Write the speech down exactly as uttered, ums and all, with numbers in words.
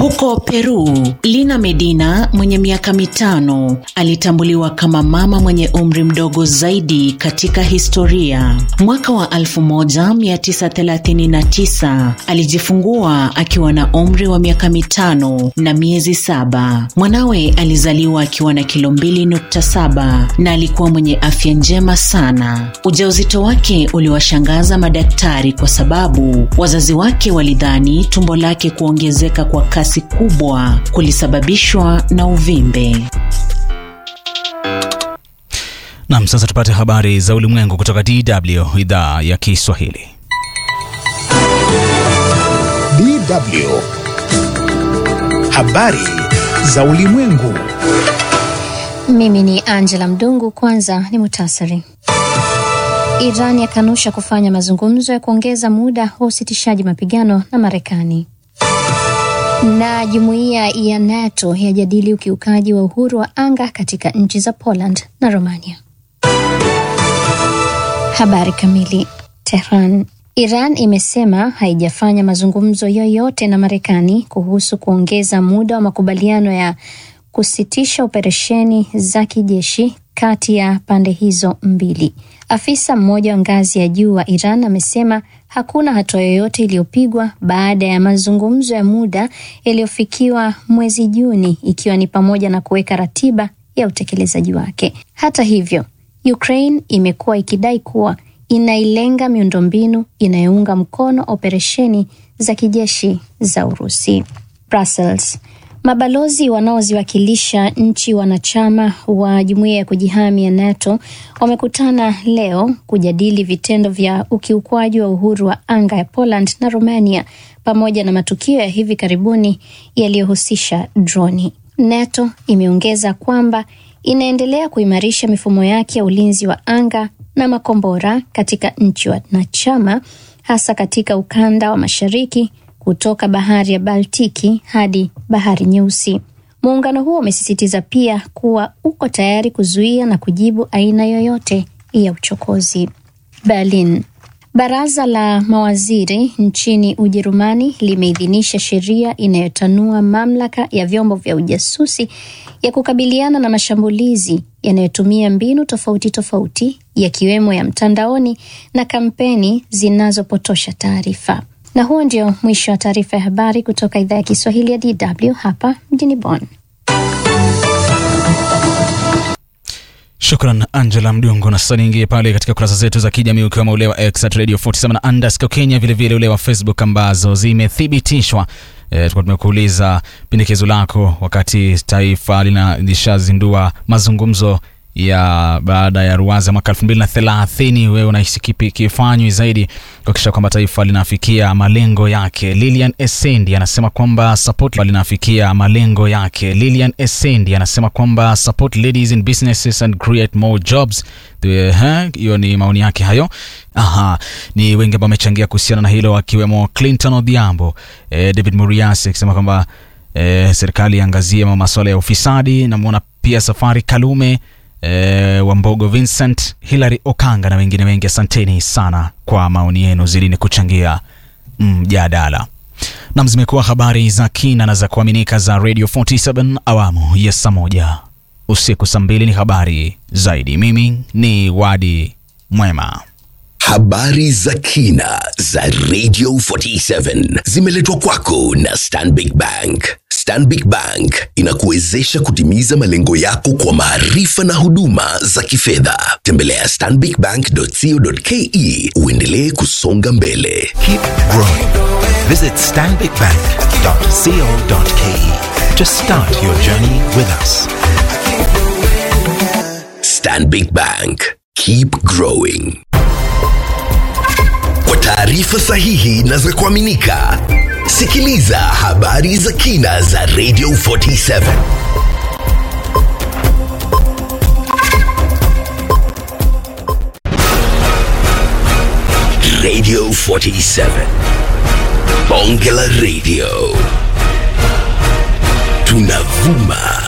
Huko Peru, Lina Medina mwenye miaka mitano alitambuliwa kama mama mwenye umri mdogo zaidi katika historia. Mwaka wa elfu moja mia tisa thelathini na tisa alijifungua akiwa na umri wa miaka mitano na miezi saba. Mwanawe alizaliwa akiwa na kilo mbili nukta saba na alikuwa mwenye afya njema sana. Ujauzito wake uliwashangaza madaktari kwa sababu wazazi wake walidhani tumbo lake kuongezeka kwa kasi kubwa kulisababishwa na uvimbe. Na sasa tupate habari za ulimwengu kutoka D W idhaa ya Kiswahili. D W Habari za ulimwengu. Mimi ni Angela Mdungu. Kwanza ni muhtasari. Iran yakanusha kufanya mazungumzo ya kuongeza muda wa usitishaji mapigano na Marekani. Na jumuiya ya NATO yajadili ukiukaji wa uhuru wa anga katika nchi za Poland na Romania. Habari kamili. Tehran. Iran imesema haijafanya mazungumzo yoyote na Marekani kuhusu kuongeza muda wa makubaliano ya kusitisha operesheni za kijeshi kati ya pande hizo mbili. Afisa mmoja wa ngazi ya juu wa Iran amesema hakuna hatua yoyote iliyopigwa baada ya mazungumzo ya muda yaliyofikiwa mwezi Juni, ikiwa ni pamoja na kuweka ratiba ya utekelezaji wake. Hata hivyo, Ukraine imekuwa ikidai kuwa inailenga miundombinu inayounga mkono operesheni za kijeshi za Urusi. Brussels. Mabalozi wanaoziwakilisha nchi wanachama wa jumuiya ya kujihami ya NATO wamekutana leo kujadili vitendo vya ukiukwaji wa uhuru wa anga ya Poland na Romania pamoja na matukio ya hivi karibuni yaliyohusisha droni. NATO imeongeza kwamba inaendelea kuimarisha mifumo yake ya ulinzi wa anga na makombora katika nchi wanachama, hasa katika ukanda wa mashariki kutoka bahari ya Baltiki hadi bahari Nyeusi. Muungano huo umesisitiza pia kuwa uko tayari kuzuia na kujibu aina yoyote ya uchokozi. Berlin. Baraza la mawaziri nchini Ujerumani limeidhinisha sheria inayotanua mamlaka ya vyombo vya ujasusi ya kukabiliana na mashambulizi yanayotumia mbinu tofauti tofauti, yakiwemo ya mtandaoni na kampeni zinazopotosha taarifa. Na huo ndio mwisho wa taarifa ya habari kutoka idhaa ya Kiswahili ya D W hapa mjini Bonn. Shukran Angela Mdungu. Na sasa niingie pale katika kurasa zetu za kijamii, ukiwemo ule wa X at Radio arobaini na saba underscore Kenya, vile vile ule wa Facebook ambazo zimethibitishwa. E, tulikuwa tumekuuliza pendekezo lako wakati taifa linashazindua mazungumzo ya baada ya ruwaza mwaka elfu mbili na thelathini. Wewe unahisi kipi kifanywe zaidi kuhakikisha kwamba taifa linafikia malengo yake? Lilian Essendi anasema kwamba support linafikia malengo yake. Lilian Essendi anasema kwamba support ladies in businesses and create more jobs. Hiyo ni maoni yake hayo. Aha, ni wengi ambao wamechangia kuhusiana na hilo, akiwemo Clinton Odhiambo, eh, David Muriasi akisema kwamba eh, serikali iangazie masuala ya ufisadi. Na muona pia Safari Kalume, E, Wambogo Vincent, Hilary Okanga na wengine wengi. Asanteni sana kwa maoni yenu, zilini kuchangia mjadala. Mm, na zimekuwa habari za kina na za kuaminika za Radio arobaini na saba awamu ya saa moja usiku. Saa mbili ni habari zaidi. Mimi ni Wadi Mwema. Habari za kina za Radio arobaini na saba zimeletwa kwako na Stanbic Bank. Stanbic Bank inakuwezesha kutimiza malengo yako kwa maarifa na huduma za kifedha. Tembelea stanbic bank dot co dot ke uendelee kusonga mbele. Keep growing. Visit stanbic bank dot co dot ke to start your journey with us. Stanbic Bank. Keep growing. Kwa taarifa sahihi na za kuaminika, sikiliza habari za kina za Radio arobaini na saba. Radio arobaini na saba. Bonge la Radio. Tunavuma